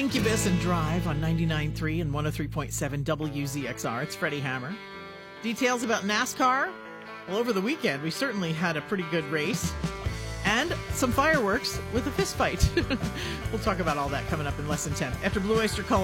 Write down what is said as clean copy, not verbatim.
Incubus and Drive on 99.3 and 103.7 WZXR. It's Freddie Hammer. Details about NASCAR? Well, over the weekend, we certainly had a pretty good race. And some fireworks with a fist fight. We'll talk about all that coming up in less than 10. After Blue Oyster Cult.